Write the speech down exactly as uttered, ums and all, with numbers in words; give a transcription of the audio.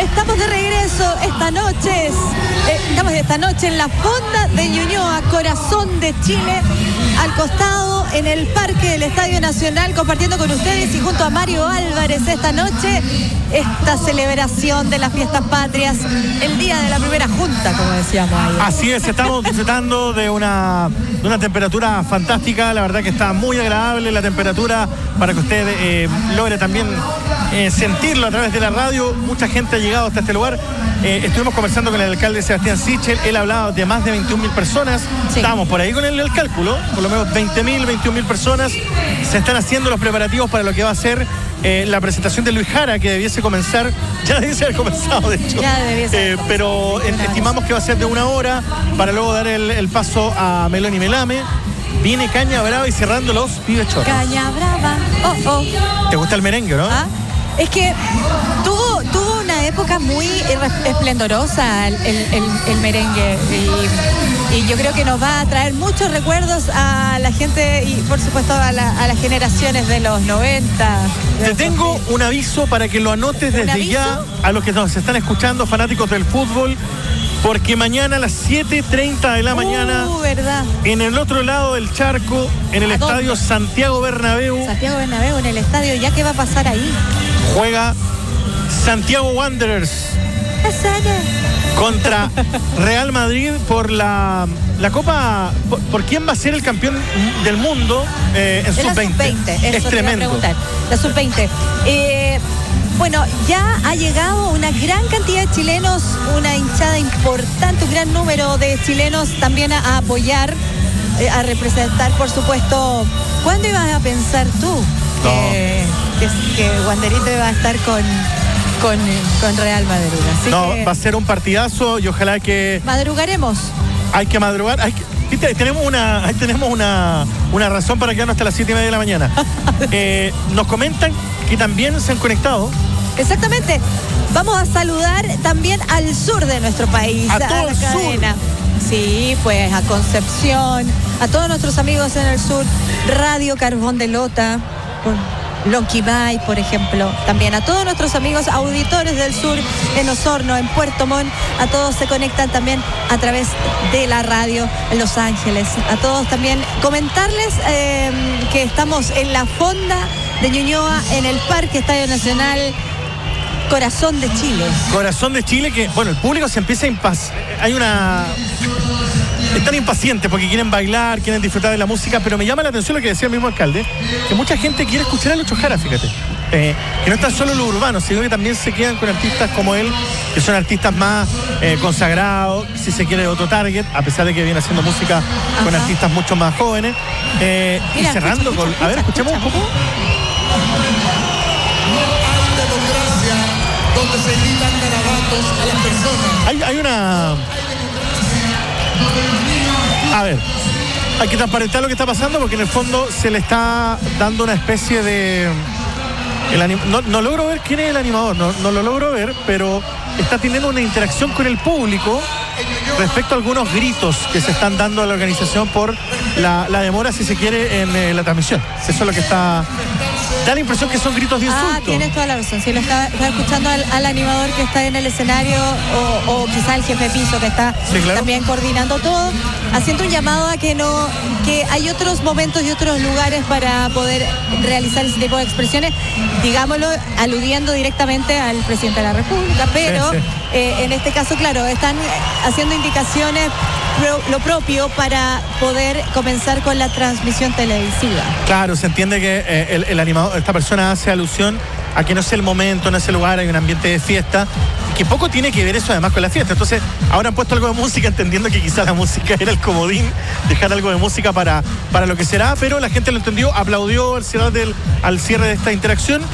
estamos de regreso esta noche, eh, estamos esta noche en la Fonda de Ñuñoa, corazón de Chile, al costado en el Parque del Estadio Nacional, compartiendo con ustedes y junto a Mario Álvarez esta noche esta celebración de las fiestas patrias, el día de la primera junta, como decíamos ayer. Así es, estamos disfrutando de una, de una temperatura fantástica, la verdad que está muy agradable la temperatura para que usted eh, logre también eh, sentirlo a través de la radio. Mucha gente ha llegado hasta este lugar. Eh, estuvimos conversando con el alcalde Sebastián Sichel, él hablaba de más de veintiún mil personas, sí. Estábamos por ahí con el, el cálculo, por lo menos veinte mil, veintiún mil personas. Se están haciendo los preparativos para lo que va a ser eh, la presentación de Luis Jara, que debiese comenzar, ya debiese haber comenzado de hecho, ya debiese eh, pero eh, estimamos que va a ser de una hora para luego dar el, el paso a Melón y Melame. Viene Caña Brava y cerrando los Pibes Chorros. Caña Brava, oh, oh. ¿Te gusta el merengue, no? ¿Ah? Es que tuvo, tuvo una época muy esplendorosa el, el, el, el merengue y, y yo creo que nos va a traer muchos recuerdos a la gente y por supuesto a, la, a las generaciones de los noventa. Te tengo un aviso para que lo anotes desde ya a los que nos están escuchando, fanáticos del fútbol, porque mañana a las siete treinta de la mañana, uh, ¿verdad? En el otro lado del charco, en el estadio Santiago Bernabéu. Santiago Bernabéu, en el estadio, ¿ya qué va a pasar ahí? Juega Santiago Wanderers contra Real Madrid por la, la Copa, por, por quién va a ser el campeón del mundo eh, en sub veinte. Es tremendo. La sub veinte. Eh, bueno, ya ha llegado una gran cantidad de chilenos, una hinchada importante, un gran número de chilenos también a, a apoyar, eh, a representar, por supuesto. ¿Cuándo ibas a pensar tú no. que, que, que Wanderito iba a estar con, con, con Real Madrid? Así no, que va a ser un partidazo y ojalá que... madrugaremos. Hay que madrugar. Hay que... ¿Viste? Tenemos una, ahí tenemos una, una razón para quedarnos hasta las siete y media de la mañana. eh, nos comentan que también se han conectado. Exactamente. Vamos a saludar también al sur de nuestro país. A todo la el cadena. Sur. Sí, pues a Concepción, a todos nuestros amigos en el sur, Radio Carbón de Lota, Lonquimay, por ejemplo, también a todos nuestros amigos auditores del sur, en Osorno, en Puerto Montt, a todos se conectan también a través de la radio en Los Ángeles, a todos también comentarles eh, que estamos en la Fonda de Ñuñoa, en el Parque Estadio Nacional, Corazón de Chile. Corazón de Chile, que, bueno, el público se empieza a impacientar. Hay una... Están impacientes porque quieren bailar, quieren disfrutar de la música, pero me llama la atención lo que decía el mismo alcalde, que mucha gente quiere escuchar a Lucho Jara, fíjate. Eh, que no están solo los urbanos, sino que también se quedan con artistas como él, que son artistas más eh, consagrados, si se quiere otro target, a pesar de que viene haciendo música Ajá. con artistas mucho más jóvenes. Eh, Mira, y cerrando escucha, con... Escucha, a ver, escuchemos escucha. un poco. Donde se gritan garabatos a las personas. Hay, hay una... A ver, hay que transparentar lo que está pasando porque en el fondo se le está dando una especie de... El anim... no, no logro ver quién es el animador, no, no lo logro ver, pero está teniendo una interacción con el público respecto a algunos gritos que se están dando a la organización por la, la demora, si se quiere, en eh, la transmisión. Eso es lo que está... Da la impresión que son gritos de insulto. Ah, tienes toda la razón. Sí, lo está, está escuchando al, al animador que está en el escenario o, o quizá el jefe de piso que está sí, claro. también coordinando todo, haciendo un llamado a que no, que hay otros momentos y otros lugares para poder realizar ese tipo de expresiones, digámoslo, aludiendo directamente al presidente de la República, pero sí, sí. Eh, en este caso, claro, están haciendo indicaciones pro, lo propio para poder comenzar con la transmisión televisiva. Claro, se entiende que eh, el, el animador, esta persona hace alusión a que no es el momento, no es el lugar, hay un ambiente de fiesta, y que poco tiene que ver eso además con la fiesta. Entonces, ahora han puesto algo de música, entendiendo que quizás la música era el comodín, dejar algo de música para, para lo que será, pero la gente lo entendió, aplaudió al cierre, del, al cierre de esta interacción.